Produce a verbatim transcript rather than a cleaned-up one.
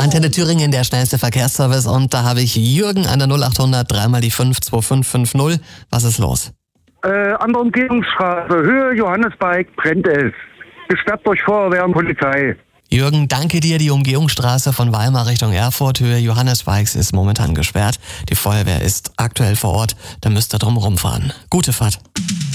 Antenne Thüringen, der schnellste Verkehrsservice, und da habe ich Jürgen an der null achthundert, dreimal die fünf, zwei fünf fünf null. Was ist los? Äh, an der Umgehungsstraße, Höhe Johannesbeik, brennt es. Gesperrt durch Feuerwehr und Polizei. Jürgen, danke dir. Die Umgehungsstraße von Weimar Richtung Erfurt, Höhe Johannesbeiks, ist momentan gesperrt. Die Feuerwehr ist aktuell vor Ort, da müsst ihr drum rumfahren. Gute Fahrt.